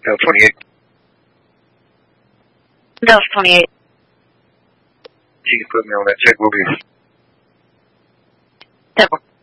Delta 28. Delta 28. You can put me on that check, will be. That works.